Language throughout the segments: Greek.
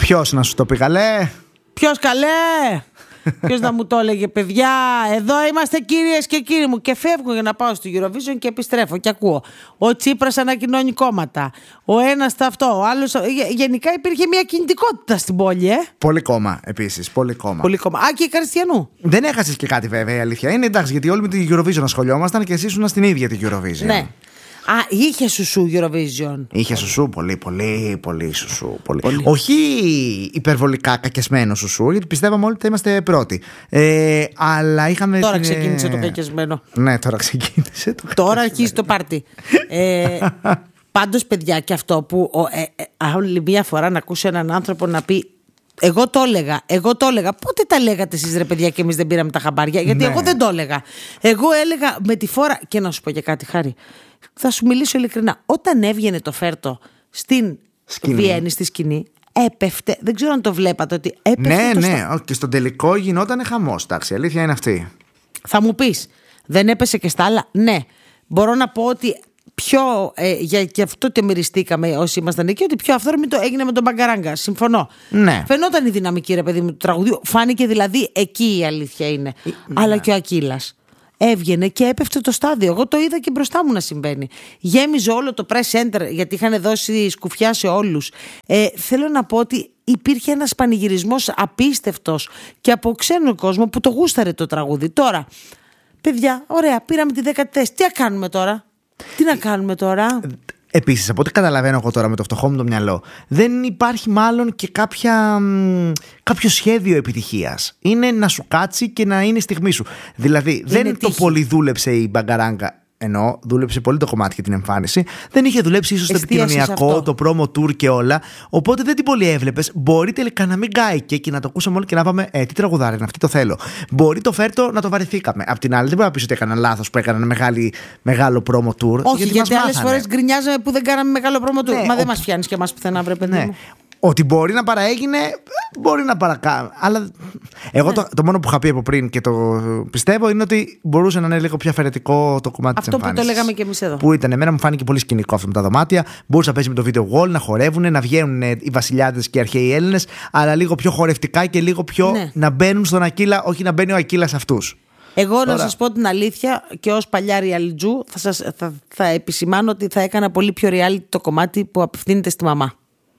Ποιος να σου το πει, καλέ? Ποιος, καλέ? Ποιος να μου το έλεγε, παιδιά? Εδώ είμαστε, κυρίες και κύριοι μου. Και φεύγω για να πάω στο Eurovision και επιστρέφω και ακούω. Ο Τσίπρας ανακοινώνει κόμματα. Ο ένας αυτό, ο άλλος. Γενικά υπήρχε μια κινητικότητα στην πόλη, Πολύ κόμμα επίσης. Πολύ κόμμα. Πολύ κόμμα. Α, και η Καριστιανού. Δεν έχασες και κάτι, βέβαια, η αλήθεια είναι. Εντάξει, γιατί όλοι με την Eurovision ασχολιόμασταν και εσύ ήσουν στην ίδια την Eurovision. Ναι. Α, είχε σουσού Eurovision. Είχε σουσού, πολύ σουσού. Όχι υπερβολικά κακεσμένο σουσού, γιατί πιστεύαμε όλοι ότι θα είμαστε πρώτοι. Αλλά είχαμε. Τώρα ξεκίνησε το κακεσμένο. Ναι, τώρα ξεκίνησε το. Τώρα αρχίζει το πάρτι. Πάντως, παιδιά, και αυτό που άλλη μία φορά να ακούσει έναν άνθρωπο να πει. Εγώ το έλεγα. Πότε τα λέγατε εσείς, ρε παιδιά, και εμείς δεν πήραμε τα χαμπάρια? Γιατί εγώ δεν το έλεγα. Εγώ έλεγα με τη φόρα. Και να σου πω και κάτι, Χάρη. Θα σου μιλήσω ειλικρινά. Όταν έβγαινε το φέρτο στην Βιέννη, στη σκηνή, έπεφτε. Δεν ξέρω αν το βλέπατε ότι έπεφτε. Ναι. Και στον τελικό γινόταν χαμός. Εντάξει, η αλήθεια είναι αυτή. Θα μου πεις, δεν έπεσε και στα άλλα? Ναι. Μπορώ να πω ότι και αυτό το μυριστήκαμε όσοι ήμασταν εκεί, ότι πιο αυθόρμητο έγινε με τον Μπαγκαράγκα. Συμφωνώ. Ναι. Φαινόταν η δυναμική, ρε παιδί μου, του τραγουδιού. Φάνηκε δηλαδή εκεί, η αλήθεια είναι. Ναι. Αλλά και ο Ακύλας έβγαινε και έπεφτε το στάδιο. Εγώ το είδα και μπροστά μου να συμβαίνει. Γέμιζε όλο το press center, γιατί είχαν δώσει σκουφιά σε όλους. Θέλω να πω ότι υπήρχε ένας πανηγυρισμός απίστευτος και από ξένο κόσμο που το γούσταρε το τραγούδι. Τώρα, παιδιά, ωραία, πήραμε τη 10η θέση. Τι να κάνουμε τώρα? Επίσης, από ό,τι καταλαβαίνω εγώ τώρα με το φτωχό μου το μυαλό, δεν υπάρχει μάλλον και κάποιο σχέδιο επιτυχίας. Είναι να σου κάτσει και να είναι η στιγμή σου. Δηλαδή, δεν το πολύ δούλεψε η Μπαγκαράγκα. Ενώ δούλεψε πολύ το κομμάτι για την εμφάνιση. Δεν είχε δουλέψει ίσως το επικοινωνιακό, το promo tour και όλα. Οπότε δεν την πολύ έβλεπες. Μπορεί τελικά να μην κάηκε και να το ακούσαμε όλοι και να πάμε τι τραγουδάρι είναι αυτή, το θέλω. Μπορεί το φέρτο να το βαρεθήκαμε. Απ' την άλλη, δεν μπορεί να πεις ότι έκαναν λάθος που έκαναν μεγάλο promo tour. Όχι, γιατί άλλες φορές γκρινιάζαμε που δεν κάναμε μεγάλο promo tour. Μα δεν μας πιάνεις και εμάς πουθενά, βρε παιδί μου. Ότι μπορεί να παραέγινε, μπορεί να παρακάνει. Αλλά εγώ το μόνο που είχα πει από πριν και το πιστεύω είναι ότι μπορούσε να είναι λίγο πιο αφαιρετικό το κομμάτι της εμφάνισης. Αυτό που το λέγαμε και εμείς εδώ. Που ήταν, εμένα μου φάνηκε πολύ σκηνικό αυτό με τα δωμάτια. Μπορούσε να παίζει με το video wall, να χορεύουν, να βγαίνουν οι βασιλιάδες και οι αρχαίοι Έλληνες, αλλά λίγο πιο χορευτικά και λίγο πιο να μπαίνουν στον Ακύλα, όχι να μπαίνει ο Ακύλας σε αυτούς. Εγώ να σας πω την αλήθεια, και ως παλιά reality θα επισημάνω ότι θα έκανα πολύ πιο reality το κομμάτι που απευθύνεται στη μαμά.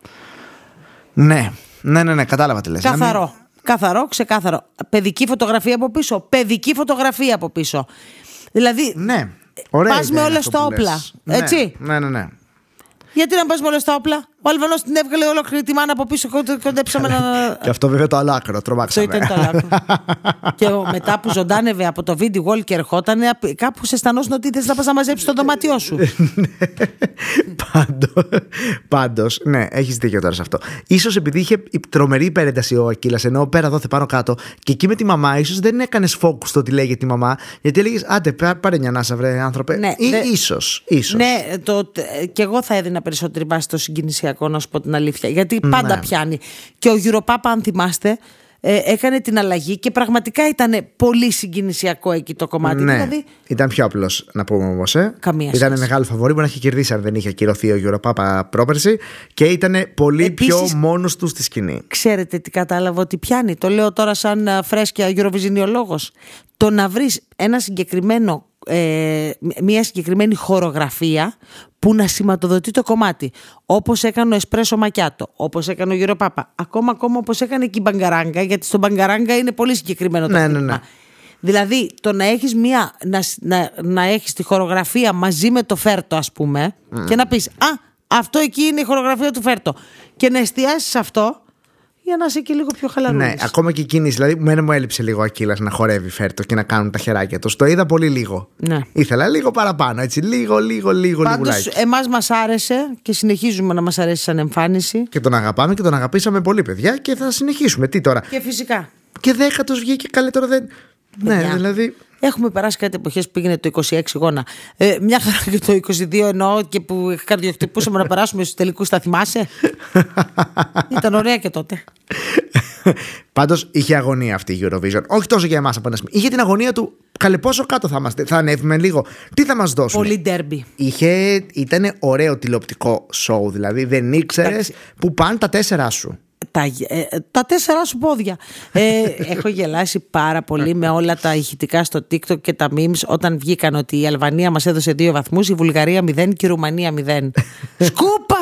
Ναι, κατάλαβα τι λες. Καθαρό, ξεκάθαρο. Παιδική φωτογραφία από πίσω. Δηλαδή, ναι, πας με όλα στα όπλα. Έτσι. Ναι. Γιατί να πας με όλα στα όπλα? Ο Αλβανός την έβγαλε ολόκληρη τη μάνα από πίσω. Κοντέψαμε να. Και αυτό βέβαια το αλάκρο, τρομάξαμε. Αυτό ήταν το αλάκρο. Και μετά που ζωντάνευε από το video wall και ερχόταν, κάπου σε αισθανόσουν ότι θες να πας να μαζέψεις το δωμάτιό σου. Πάντως, ναι, έχεις δίκιο τώρα σε αυτό. Ίσως επειδή είχε τρομερή υπερένταση ο Ακύλας, ενώ πέρα εδώ, πάνω κάτω, και εκεί με τη μαμά, ίσως δεν έκανες focus στο τι λέγε τη μαμά, γιατί έλεγες, άντε, πάρε μια ανάσα, βρε άνθρωπε. Ναι, ίσως. Ναι, και εγώ θα έδινα περισσότερη βάση στο συγκινησιακό, να σου πω την αλήθεια. Γιατί πάντα πιάνει. Και ο Europapa, αν θυμάστε, έκανε την αλλαγή και πραγματικά ήταν πολύ συγκινησιακό εκεί το κομμάτι. Ναι, δηλαδή, ήταν πιο απλός να πούμε όμως. Ήταν μεγάλο φαβορί, μπορεί να έχει κερδίσει αν δεν είχε ακυρωθεί ο Europapa πρόπερση, και ήταν πολύ πιο μόνος του στη σκηνή. Ξέρετε τι κατάλαβα ότι πιάνει? Το λέω τώρα σαν φρέσκια Eurovisionιολόγος. Το να βρεις ένα συγκεκριμένο, μια συγκεκριμένη χορογραφία που να σηματοδοτεί το κομμάτι, όπως έκανε ο Espresso Macchiato, όπως έκανε ο Europapa, ακόμα όπως έκανε και η Μπαγκαράγκα, γιατί στο Μπαγκαράγκα είναι πολύ συγκεκριμένο το χτύπημα. Ναι. Δηλαδή το να έχεις να έχεις τη χορογραφία μαζί με το φέρτο, ας πούμε, και να πεις αυτό εκεί είναι η χορογραφία του φέρτο, και να εστιάσεις σε αυτό για να είσαι και λίγο πιο χαλαρός. Ναι, ακόμα και κίνηση. Δηλαδή, μένα μου έλειψε λίγο ο Ακύλας να χορεύει φέρτο και να κάνουν τα χεράκια του. Το είδα πολύ λίγο. Ναι. Ήθελα λίγο παραπάνω, έτσι. Λίγο. Πάντως, εμάς μας άρεσε και συνεχίζουμε να μας αρέσει σαν εμφάνιση. Και τον αγαπάμε και τον αγαπήσαμε πολύ, παιδιά, και θα συνεχίσουμε. Τι τώρα? Και φυσικά. Και 10ος βγήκε καλύτερο, δεν. Ναι, δηλαδή. Έχουμε περάσει κάτι εποχές που πήγαινε το 26 γόνα. Μια χαρά και το 22 εννοώ, και που καρδιοχτυπούσαμε να περάσουμε στους τελικούς, θα θυμάσαι? Ήταν ωραία και τότε. Πάντως είχε αγωνία αυτή η Eurovision. Όχι τόσο για εμάς από ένα σημείο. Είχε την αγωνία του, καλέ, πόσο κάτω θα είμαστε, θα ανέβουμε λίγο. Τι θα μας δώσουν? Πολύ ντέρμπι. Ήταν ωραίο τηλεοπτικό show, δηλαδή δεν ήξερες που πάνε τα 4 σου. Τα 4 σου πόδια. Έχω γελάσει πάρα πολύ με όλα τα ηχητικά στο TikTok και τα memes όταν βγήκαν ότι η Αλβανία μας έδωσε 2 βαθμούς, η Βουλγαρία 0 και η Ρουμανία 0. Σκούπα!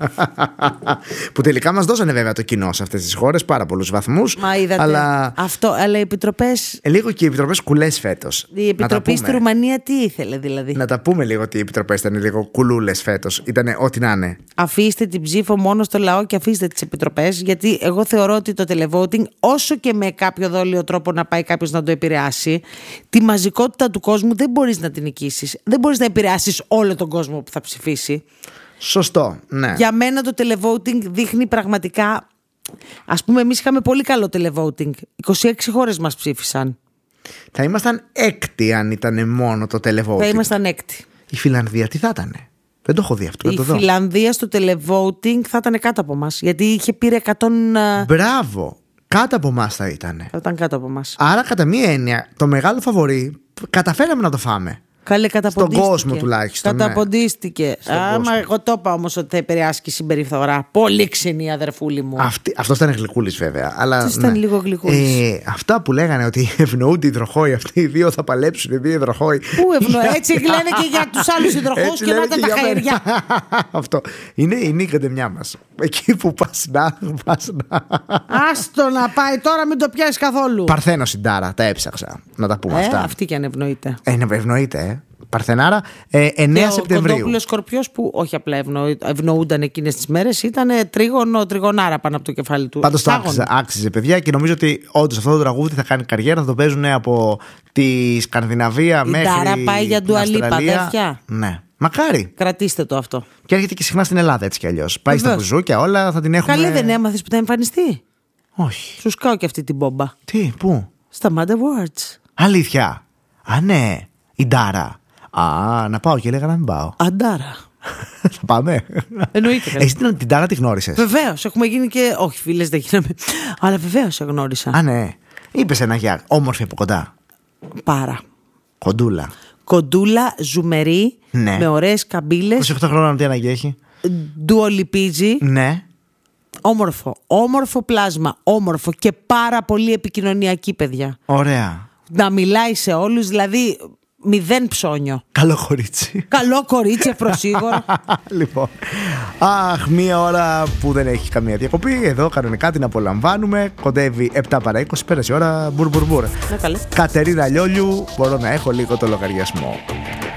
Που τελικά μας δώσανε βέβαια το κοινό σε αυτές τις χώρες πάρα πολλούς βαθμούς. Μα είδατε. Αλλά οι επιτροπές. Λίγο και οι επιτροπές κουλές φέτος. Η επιτροπή στη Ρουμανία τι ήθελε δηλαδή? Να τα πούμε λίγο ότι οι επιτροπές ήταν λίγο κουλούλες φέτος. Ήτανε ό,τι να είναι. Αφήστε την ψήφο μόνο στο λαό και αφήστε τις επιτροπές. Γιατί εγώ θεωρώ ότι το televoting, όσο και με κάποιο δόλιο τρόπο να πάει κάποιος να το επηρεάσει, τη μαζικότητα του κόσμου δεν μπορείς να την νικήσεις. Δεν μπορείς να επηρεάσεις όλο τον κόσμο που θα ψηφίσει. Σωστό, ναι. Για μένα το televoting δείχνει πραγματικά. Ας πούμε, εμείς είχαμε πολύ καλό televoting. 26 χώρες μας ψήφισαν. Θα ήμασταν έκτη αν ήταν μόνο το televoting. Θα ήμασταν έκτη. Η Φιλανδία τι θα ήτανε? Δεν το έχω δει αυτό. Η Φιλανδία στο televoting θα ήταν κάτω από μας. Γιατί πήρε 100. Μπράβο! Κάτω από εμάς θα ήταν. Θα ήταν κάτω από εμάς. Άρα, κατά μία έννοια, το μεγάλο φαβορί καταφέραμε να το φάμε. Καλέ, καταποντίστηκε. Στον κόσμο τουλάχιστον. Καταποντίστηκε. Άμα εγώ το είπα όμως ότι θα επηρεάσει και η συμπεριφορά. Πολύ ξενή, αδερφούλη μου. Αυτό ήταν γλυκούλης βέβαια. Αυτό ήταν λίγο γλυκούλης. Αυτά που λέγανε ότι ευνοούνται οι υδροχόοι, αυτοί οι δύο θα παλέψουν, οι δύο υδροχόοι. Πού ευνοούνται? Έτσι λένε και για τους άλλους υδροχόους και να τα χέρια. Αυτό. Είναι η νίκαντεμιά μας. Εκεί που πας να. Άστο να πάει τώρα, μην το πιάσεις καθόλου. Παρθένο Συντάρα, τα έψαξα. Να τα πούμε αυτά. Αυτή και αν ευνοείται. Ευνοείται, Παρθενάρα, 9 Σεπτεμβρίου. Ο Κοντόπουλος Σκορπιός που όχι απλά ευνοούνταν εκείνες τις μέρες, ήταν τριγωνάρα πάνω από το κεφάλι του. Πάντως το άξιζε, παιδιά, και νομίζω ότι όντως αυτό το τραγούδι θα κάνει καριέρα. Θα το παίζουν από τη Σκανδιναβία μέχρι. Η Ντάρα πάει για Dua Lipa, αδέρφια. Ναι. Μακάρι. Κρατήστε το αυτό. Και έρχεται και συχνά στην Ελλάδα έτσι κι αλλιώς. Πάει στα μπουζούκια, όλα θα την έχουμε. Καλή, δεν έμαθες που θα εμφανιστεί? Όχι. Σου σκάω και αυτή την μπόμπα. Τι, πού? Στα Mad Awards. Αλήθεια? Α, ναι. Η Ντάρα. Α, να πάω και έλεγα να μην πάω. Αντάρα. Θα πάμε. Εννοείται. Εσύ την Ντάρα τη γνώρισες? Βεβαίως, έχουμε γίνει και. Όχι, φίλες, δεν γίναμε. Αλλά βεβαίως γνώρισα. Α, ναι. Είπες ένα γεια. Όμορφη από κοντά. Πάρα. Κοντούλα. Κοντούλα, ζουμερή, ναι. Με ωραίες καμπύλες. 28 χρόνια, τι ανάγκη έχει? Ντουολιπίζει. Ναι. Όμορφο πλάσμα. Όμορφο και πάρα πολύ επικοινωνιακή, παιδιά. Ωραία. Να μιλάει σε όλους, δηλαδή 0 ψώνιο. Καλό κορίτσι. Καλό κορίτσι, ευπροσίγωρο. Λοιπόν. Αχ, μία ώρα που δεν έχει καμία διακοπή. Εδώ κανονικά την απολαμβάνουμε. Κοντεύει 7 παρά 20. Πέρασε η ώρα. Μπουρ. Καλή. Κατερίνα Λιόλιου, μπορώ να έχω λίγο το λογαριασμό.